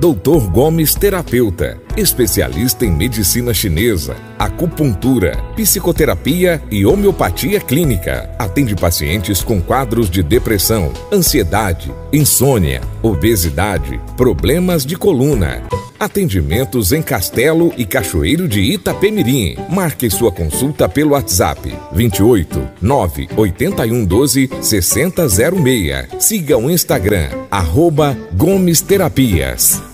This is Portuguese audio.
Dr. Gomes Terapeuta, especialista em medicina chinesa, acupuntura, psicoterapia e homeopatia clínica. Atende pacientes com quadros de depressão, ansiedade, insônia, obesidade, problemas de coluna. Atendimentos em Castelo e Cachoeiro de Itapemirim. Marque sua consulta pelo WhatsApp 28 981 12 6006. Siga o Instagram @Gomes Terapias.